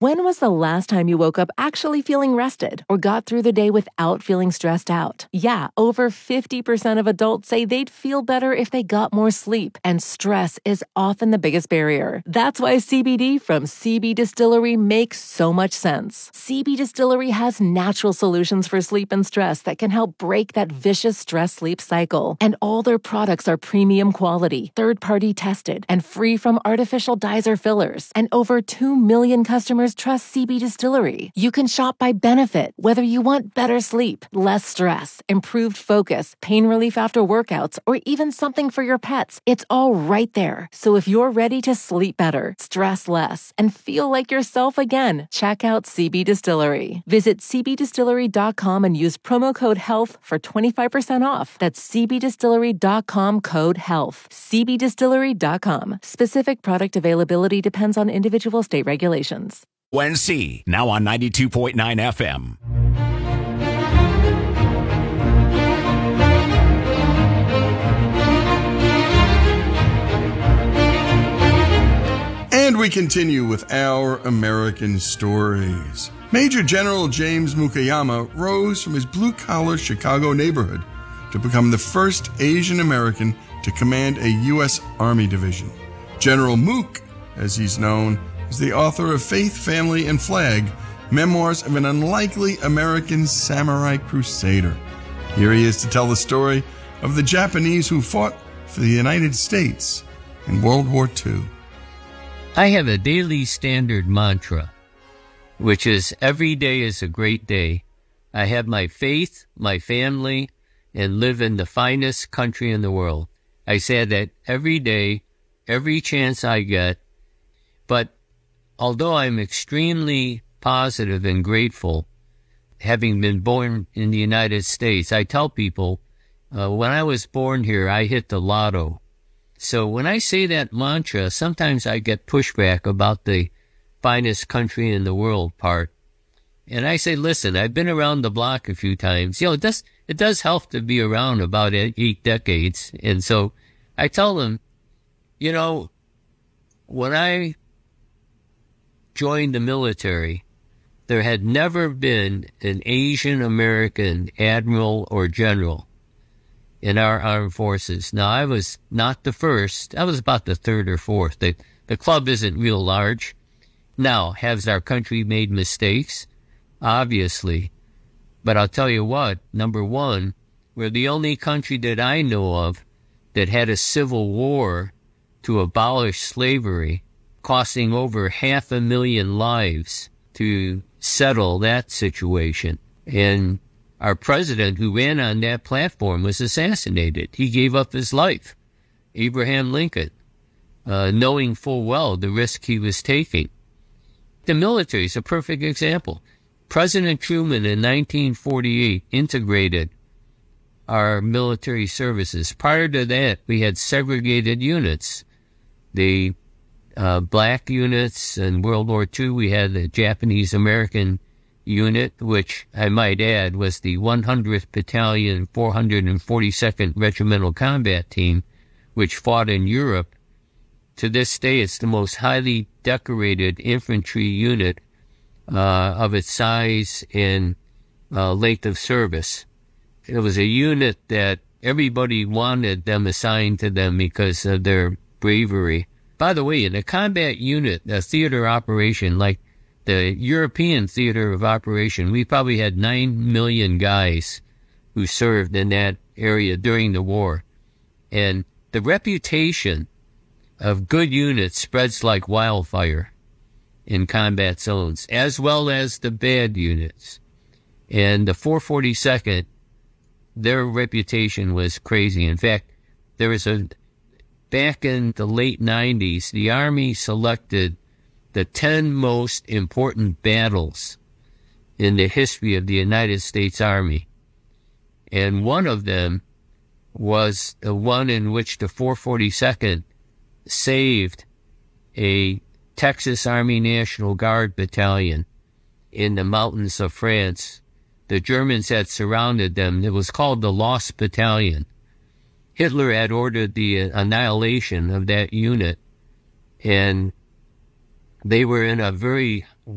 When was the last time you woke up actually feeling rested or got through the day without feeling stressed out? Yeah, over 50% of adults say they'd feel better if they got more sleep, and stress is often the biggest barrier. That's why CBD from CB Distillery makes so much sense. CB Distillery has natural solutions for sleep and stress that can help break that vicious stress-sleep cycle. And all their products are premium quality, third-party tested, and free from artificial dyes or fillers. And over 2 million customers trust CB Distillery. You can shop by benefit, whether you want better sleep, less stress, improved focus, pain relief after workouts, or even something for your pets. It's all right there. So if you're ready to sleep better, stress less, and feel like yourself again, check out CB Distillery. Visit cbdistillery.com and use promo code HEALTH for 25% off. That's cbdistillery.com, code HEALTH. cbdistillery.com. Specific product availability depends on individual state regulations. Gwen C, now on 92.9 FM. And we continue with our American stories. Major General James Mukayama rose from his blue-collar Chicago neighborhood to become the first Asian American to command a U.S. Army division. General Mook, as he's known, is the author of Faith, Family, and Flag, Memoirs of an Unlikely American Samurai Crusader. Here he is to tell the story of the Japanese who fought for the United States in World War II. I have a daily standard mantra, which is every day is a great day. I have my faith, my family, and live in the finest country in the world. I say that every day, every chance I get. But although I'm extremely positive and grateful, having been born in the United States, I tell people, when I was born here, I hit the lotto. So when I say that mantra, sometimes I get pushback about the finest country in the world part. And I say, listen, I've been around the block a few times. You know, it does help to be around about 8 decades. And so I tell them, you know, when I joined the military, there had never been an Asian American admiral or general in our armed forces. Now, I was not the first. I was about the third or fourth. The club isn't real large. Now, has our country made mistakes? Obviously. But I'll tell you what, number one, we're the only country that I know of that had a civil war to abolish slavery, costing over 500,000 lives to settle that situation. And our president who ran on that platform was assassinated. He gave up his life, Abraham Lincoln, knowing full well the risk he was taking. The military is a perfect example. President Truman in 1948 integrated our military services. Prior to that, we had segregated units. The black units in World War II, we had the Japanese-American unit, which I might add was the 100th Battalion, 442nd Regimental Combat Team, which fought in Europe. To this day, it's the most highly decorated infantry unit of its size and length of service. It was a unit that everybody wanted them assigned to them because of their bravery. By the way, in a combat unit, a theater operation like the European theater of operation, we probably had 9 million guys who served in that area during the war. And the reputation of good units spreads like wildfire in combat zones, as well as the bad units. And the 442nd, their reputation was crazy. In fact, there was back in the late 90s, the Army selected the 10 most important battles in the history of the United States Army. And one of them was the one in which the 442nd saved a Texas Army National Guard battalion in the mountains of France. The Germans had surrounded them. It was called the Lost Battalion. Hitler had ordered the annihilation of that unit, and they were in a very